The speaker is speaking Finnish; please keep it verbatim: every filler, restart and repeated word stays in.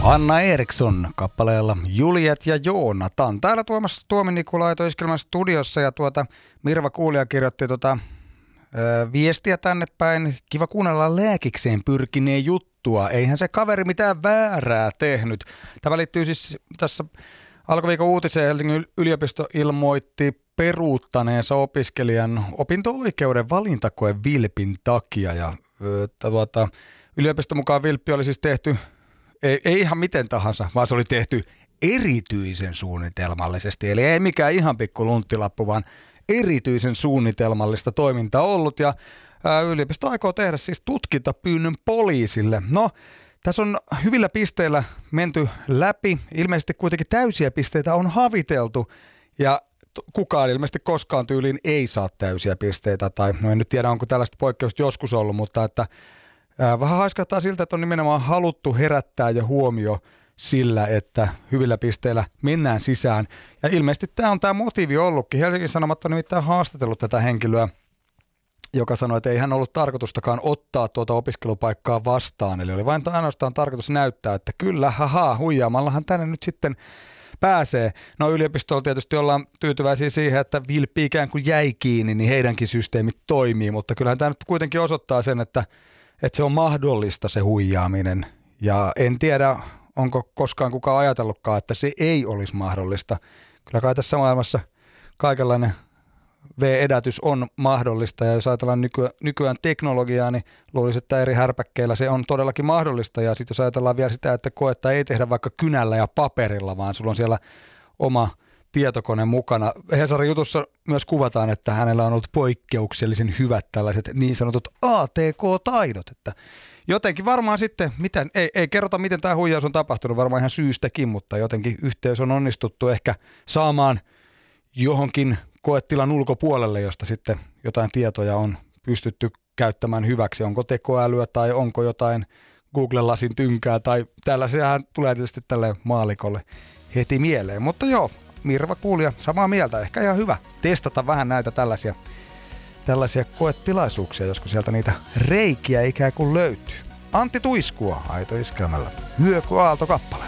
Anna Eriksson kappaleella Juliet ja Joonatan. Täällä Tuomas Tuomi-Nikula Iskelmän studiossa ja tuota Mirva Kuulija kirjoitti tuota, ö, viestiä tänne päin. Kiva kuunnella lääkikseen pyrkineen juttua. Eihän se kaveri mitään väärää tehnyt. Tämä liittyy siis tässä alkuviikon uutiseen. Helsingin yliopisto ilmoitti peruuttaneensa opiskelijan opinto-oikeuden valintakoe vilpin takia. Ja ö, tuota, yliopiston mukaan vilppi oli siis tehty Ei, ei ihan miten tahansa, vaan se oli tehty erityisen suunnitelmallisesti. Eli ei mikään ihan pikku lunttilappu, vaan erityisen suunnitelmallista toimintaa ollut. Ja ää, yliopisto aikoo tehdä siis tutkintapyynnön poliisille. No, tässä on hyvillä pisteillä menty läpi. Ilmeisesti kuitenkin täysiä pisteitä on haviteltu. Ja t- kukaan ilmeisesti koskaan tyyliin ei saa täysiä pisteitä. Tai no en nyt tiedä, onko tällaista poikkeusta joskus ollut, mutta että vähän haiskahtaa siltä, että on nimenomaan haluttu herättää ja huomio sillä, että hyvillä pisteillä mennään sisään. Ja ilmeisesti tämä on tämä motiivi ollutkin. Helsingin Sanomat on nimittäin haastatellut tätä henkilöä, joka sanoi, että ei hän ollut tarkoitustakaan ottaa tuota opiskelupaikkaa vastaan. Eli oli vain ainoastaan tarkoitus näyttää, että kyllä, haha, huijaamallahan tänne nyt sitten pääsee. No yliopistolla tietysti ollaan tyytyväisiä siihen, että vilppi ikään kuin jäi kiinni, niin heidänkin systeemit toimii. Mutta kyllähän tämä nyt kuitenkin osoittaa sen, että että se on mahdollista se huijaaminen ja en tiedä, onko koskaan kukaan ajatellutkaan, että se ei olisi mahdollista. Kyllä kai tässä maailmassa kaikenlainen V-edätys on mahdollista ja jos ajatellaan nyky- nykyään teknologiaa, niin luulisin, että eri härpäkkeillä se on todellakin mahdollista ja sitten jos ajatellaan vielä sitä, että koetta ei tehdä vaikka kynällä ja paperilla, vaan sulla on siellä oma tietokone mukana. Hesarin jutussa myös kuvataan, että hänellä on ollut poikkeuksellisen hyvät tällaiset niin sanotut A T K-taidot. Että jotenkin varmaan sitten, miten, ei, ei kerrota miten tämä huijaus on tapahtunut, varmaan ihan syystäkin, mutta jotenkin yhteys on onnistuttu ehkä saamaan johonkin koetilan ulkopuolelle, josta sitten jotain tietoja on pystytty käyttämään hyväksi. Onko tekoälyä tai onko jotain Google-lasin tynkää tai tällaisiahan tulee tietysti tälle maalikolle heti mieleen, mutta joo. Mirva Kuulija, samaa mieltä. Ehkä ihan hyvä testata vähän näitä tällaisia, tällaisia koetilaisuuksia, josko sieltä niitä reikiä ikään kuin löytyy. Antti Tuiskua, Aito Iskelmällä. Hyöky Aalto kappale.